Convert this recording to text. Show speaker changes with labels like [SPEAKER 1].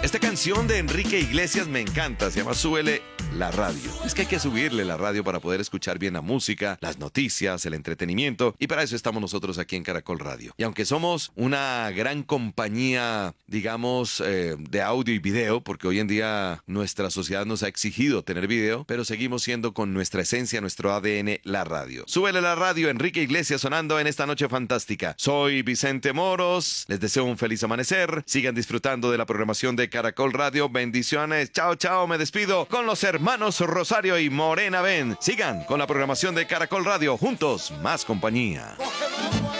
[SPEAKER 1] Esta canción de Enrique Iglesias me encanta, se llama Súbele la radio. Es que hay que subirle la radio para poder escuchar bien la música, las noticias, el entretenimiento, y para eso estamos nosotros aquí en Caracol Radio. Y aunque somos una gran compañía, digamos, de audio y video, porque hoy en día nuestra sociedad nos ha exigido tener video, pero seguimos siendo con nuestra esencia, nuestro ADN, la radio. Súbele la radio, Enrique Iglesias sonando en esta noche fantástica. Soy Vicente Moros, les deseo un feliz amanecer, sigan disfrutando de la programación de Caracol Radio, bendiciones, chao, chao, me despido con los hermanos Rosario y Morena Ben. Sigan con la programación de Caracol Radio, juntos, más compañía.